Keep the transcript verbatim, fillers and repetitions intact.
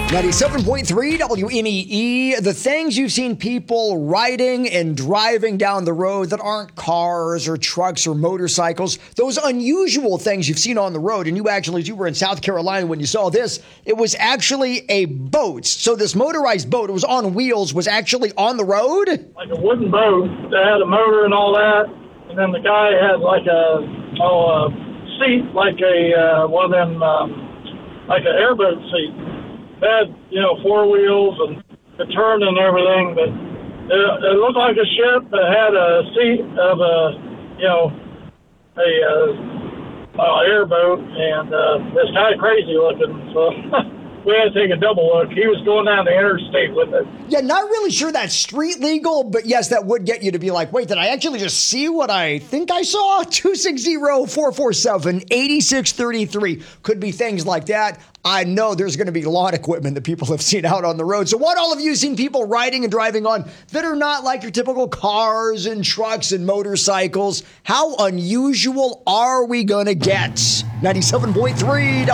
ninety-seven point three W M E E, the things you've seen people riding and driving down the road that aren't cars or trucks or motorcycles, those unusual things you've seen on the road. And you actually, you were in South Carolina when you saw this, it was actually a boat. So this motorized boat, it was on wheels, was actually on the road? Like a wooden boat that had a motor and all that. And then the guy had like a, oh, a seat, like a, uh, one of them, um, like an airboat seat. Had, you know, four wheels and it turned and everything, but it, it looked like a ship that had a seat of a, you know, a uh, uh, airboat, and uh, it's kind of crazy looking, so we had to take a double look. He was going down the interstate with it. Yeah, not really sure that's street legal, but yes, that would get you to be like, wait, did I actually just see what I think I saw? two six zero, four four seven, eight six three three. Could be things like that. I know there's going to be lawn equipment that people have seen out on the road. So what all of you seen people riding and driving on that are not like your typical cars and trucks and motorcycles? How unusual are we going to get? ninety-seven point three